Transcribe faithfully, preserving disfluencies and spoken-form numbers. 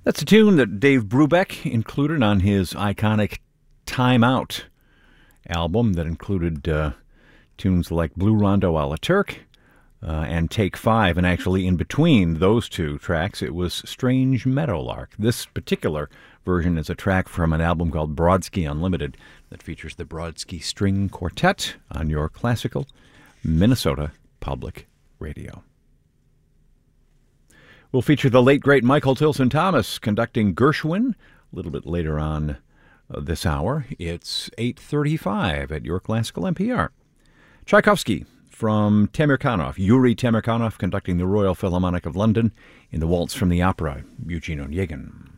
That's a tune that Dave Brubeck included on his iconic Time Out album that included uh, tunes like Blue Rondo a la Turk uh, and Take Five. And actually, in between those two tracks, it was Strange Meadowlark. This particular version is a track from an album called Brodsky Unlimited that features the Brodsky String Quartet on your classical Minnesota Public Radio. We'll feature the late, great Michael Tilson Thomas conducting Gershwin a little bit later on uh, this hour. It's eight thirty-five at your classical N P R. Tchaikovsky from Tamirkanov, Yuri Tamirkanov conducting the Royal Philharmonic of London in the Waltz from the Opera, Eugene Onegin.